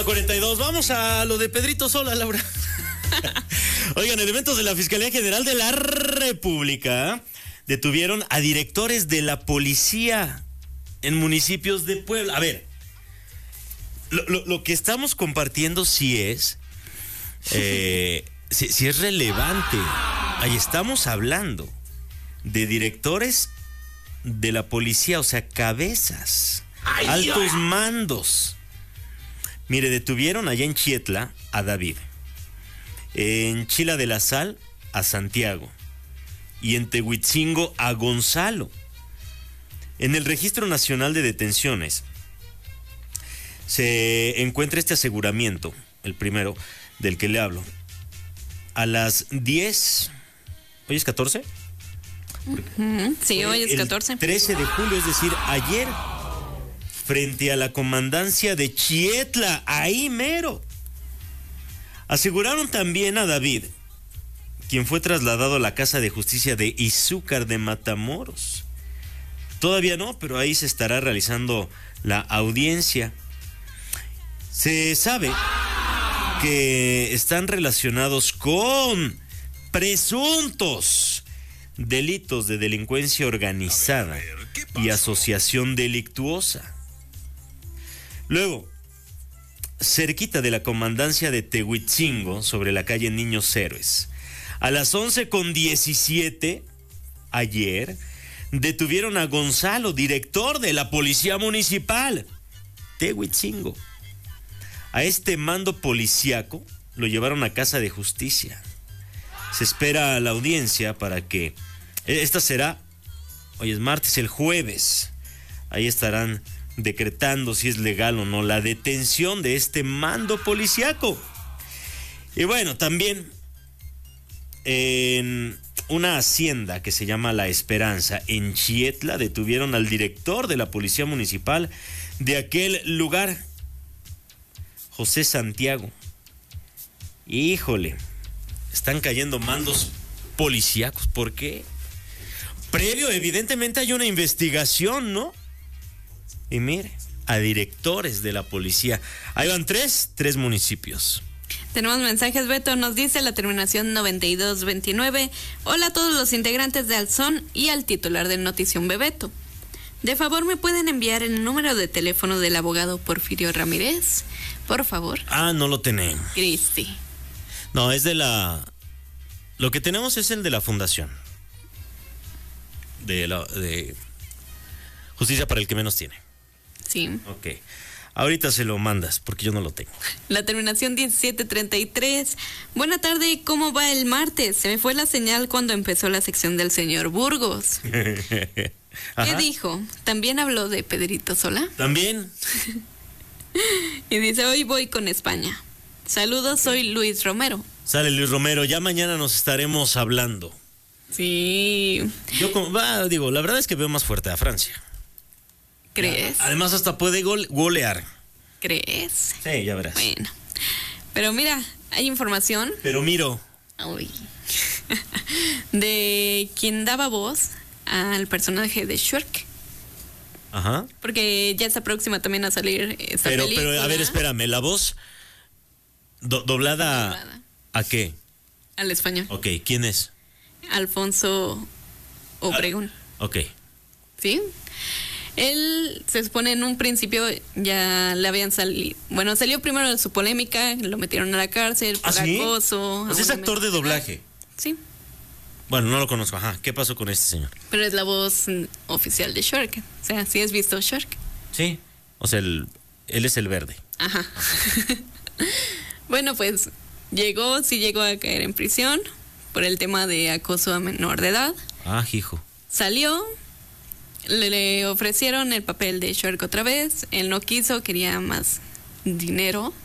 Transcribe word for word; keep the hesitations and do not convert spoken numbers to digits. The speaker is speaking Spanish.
una cuarenta y dos, vamos a lo de Pedrito Sola, Laura. Oigan, elementos de la Fiscalía General de la República detuvieron a directores de la policía en municipios de Puebla. A ver, lo, lo, lo que estamos compartiendo sí es, eh, sí, sí es relevante. Ahí estamos hablando de directores de la policía, o sea, cabezas, Ay, altos Dios. mandos. Mire, detuvieron allá en Chietla a David, en Chila de la Sal a Santiago y en Tehuitzingo a Gonzalo. En el Registro Nacional de Detenciones se encuentra este aseguramiento, el primero del que le hablo. A las diez, ¿hoy es catorce? Uh-huh. Sí, hoy es catorce. El trece de julio, es decir, ayer, frente a la comandancia de Chietla, ahí mero. Aseguraron también a David, quien fue trasladado a la Casa de Justicia de Izúcar de Matamoros. Todavía no, pero ahí se estará realizando la audiencia. Se sabe que están relacionados con presuntos delitos de delincuencia organizada y asociación delictuosa. Luego, cerquita de la comandancia de Tehuitzingo, sobre la calle Niños Héroes, a las once con diecisiete, ayer, detuvieron a Gonzalo, director de la Policía Municipal, Tehuitzingo. A este mando policíaco lo llevaron a Casa de Justicia. Se espera la audiencia para que... Esta será, hoy es martes, el jueves. Ahí estarán decretando si es legal o no la detención de este mando policíaco. Y bueno, también en una hacienda que se llama La Esperanza, en Chietla, detuvieron al director de la Policía Municipal de aquel lugar, José Santiago. Híjole, están cayendo mandos policíacos. ¿Por qué? Previo, evidentemente, hay una investigación, ¿no? Y mire, a directores de la policía. Ahí van tres, tres municipios. Tenemos mensajes, Beto, nos dice la terminación noventa y dos veintinueve. Hola a todos los integrantes de Alzón y al titular de Notición Bebeto. De favor, ¿me pueden enviar el número de teléfono del abogado Porfirio Ramírez? Por favor. Ah, no lo tenemos. Cristi. No, es de la... Lo que tenemos es el de la fundación. De la... de Justicia para el que menos tiene. Sí. Ok. Ahorita se lo mandas, porque yo no lo tengo. La terminación diecisiete treinta y tres. Buena tarde, ¿cómo va el martes? Se me fue la señal cuando empezó la sección del señor Burgos. ¿Qué dijo? ¿También habló de Pedrito Sola? También. Y dice, hoy voy con España. Saludos, soy Luis Romero. Sale Luis Romero, ya mañana nos estaremos hablando. Sí. Yo como, va, digo, la verdad es que veo más fuerte a Francia. ¿Crees? Además hasta puede gole- golear. ¿Crees? Sí, ya verás. Bueno, pero mira, hay información. Pero miro. Uy. De quien daba voz al personaje de Shrek. Ajá. Porque ya está próxima también a salir esta pero, película. Pero, a ver, espérame, la voz do- doblada, doblada ¿a qué? Al español. Ok, ¿quién es? Alfonso Obregón. Ah, ok. ¿Sí? Él se supone en un principio ya le habían salido. Bueno, salió primero de su polémica, lo metieron a la cárcel por ¿Ah, sí? acoso. Pues es actor de doblaje. Sí. Bueno, no lo conozco. Ajá. ¿Qué pasó con este señor? Pero es la voz oficial de Shrek. O sea, ¿sí has visto Shrek? Sí. O sea, el, él es el verde. Ajá. Bueno, pues llegó, sí llegó a caer en prisión por el tema de acoso a menor de edad. Ah, hijo. Salió. Le, le ofrecieron el papel de Shrek otra vez. Él no quiso, quería más dinero.